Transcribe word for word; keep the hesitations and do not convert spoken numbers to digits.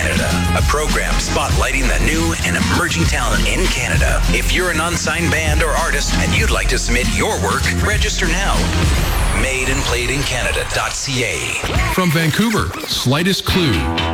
Canada, a program spotlighting the new and emerging talent in Canada. If you're an unsigned band or artist and you'd like to submit your work, register now. made and played in canada dot c a. From Vancouver, Slightest Clue.